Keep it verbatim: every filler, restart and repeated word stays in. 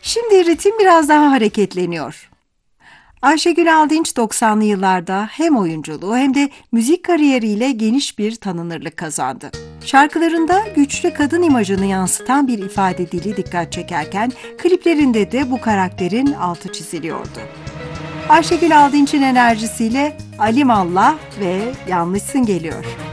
Şimdi ritim biraz daha hareketleniyor. Ayşegül Aldınç doksanlı yıllarda hem oyunculuğu hem de müzik kariyeriyle geniş bir tanınırlık kazandı. Şarkılarında güçlü kadın imajını yansıtan bir ifade dili dikkat çekerken kliplerinde de bu karakterin altı çiziliyordu. Ayşegül Aldınç'ın enerjisiyle Alimallah ve Yanlışsın geliyor.